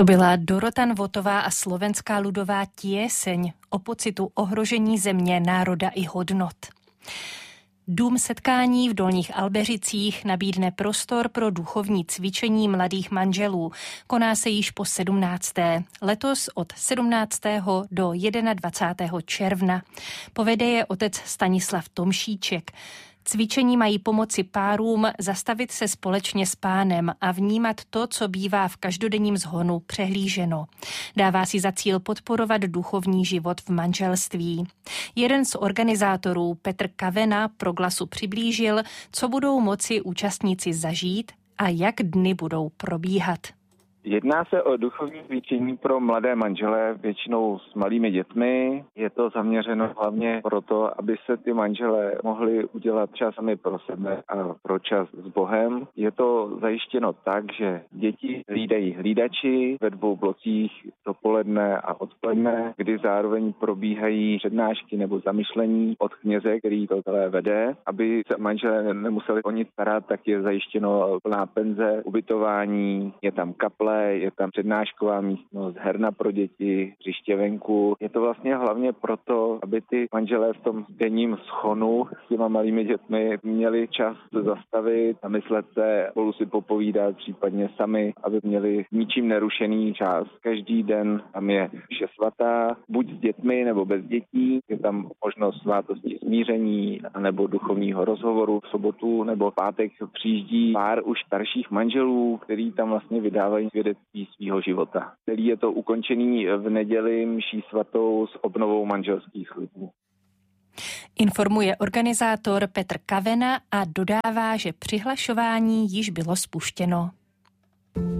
To byla Dorota Nvotová a Slovenská ľudová pieseň o pocitu ohrožení země, národa i hodnot. Dům setkání v Dolních Albeřicích nabídne prostor pro duchovní cvičení mladých manželů. Koná se již po 17. letos od 17. do 21. června. Povede je otec Stanislav Tomšíček. Cvičení mají pomoci párům zastavit se společně s Pánem a vnímat to, co bývá v každodenním zhonu přehlíženo. Dává si za cíl podporovat duchovní život v manželství. Jeden z organizátorů, Petr Kavena, Proglasu přiblížil, co budou moci účastníci zažít a jak dny budou probíhat. Jedná se o duchovní cvičení pro mladé manželé, většinou s malými dětmi. Je to zaměřeno hlavně proto, aby se ty manželé mohli udělat čas sami pro sebe a pro čas s Bohem. Je to zajištěno tak, že děti hlídají hlídači ve 2 blocích dopoledne a odpoledne, kdy zároveň probíhají přednášky nebo zamyšlení od kněze, který to celé vede. Aby se manželé nemuseli o nic starat, tak je zajištěno plná penze, ubytování, je tam kaple, je tam přednášková místnost, herna pro děti, hřiště venku. Je to vlastně hlavně proto, aby ty manželé v tom denním schonu s těma malými dětmi měli čas zastavit, zamyslet se, spolu si popovídat, případně sami, aby měli ničím nerušený čas. Každý den tam je mše svatá, buď s dětmi nebo bez dětí. Je tam možnost svátosti smíření anebo duchovního rozhovoru. V sobotu nebo pátek přijíždí pár už starších manželů, který tam vlastně vydávají svědectví svého života. Celý je to ukončený v neděli mší svatou s obnovou manželských slibů. Informuje organizátor Petr Kavena a dodává, že přihlašování již bylo spuštěno.